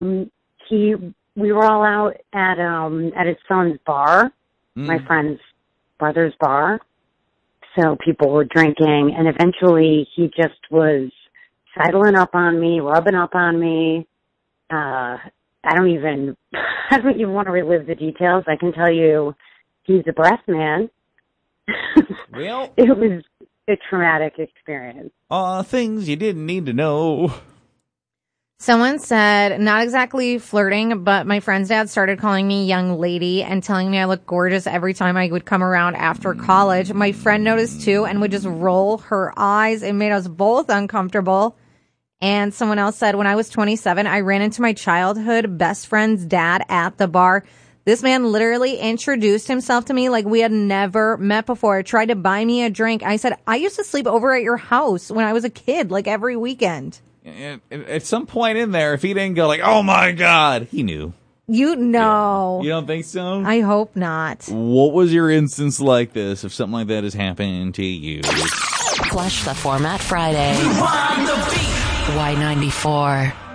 we were all out at his son's bar, my friend's brother's bar. So people were drinking, and eventually he just was sidling up on me, rubbing up on me. I don't even want to relive the details. I can tell you he's a breast man. Well, it was a traumatic experience. Things you didn't need to know. Someone said, not exactly flirting, but my friend's dad started calling me young lady and telling me I look gorgeous every time I would come around after college. My friend noticed too and would just roll her eyes. It made us both uncomfortable. And someone else said, when I was 27, I ran into my childhood best friend's dad at the bar. This man literally introduced himself to me like we had never met before. Tried to buy me a drink. I said, I used to sleep over at your house when I was a kid, like every weekend. At some point in there, if he didn't go like, oh my God, he knew. You know. Yeah. You don't think so? I hope not. What was your instance like this, if something like that has happened to you? Flush the Format Friday. Y94.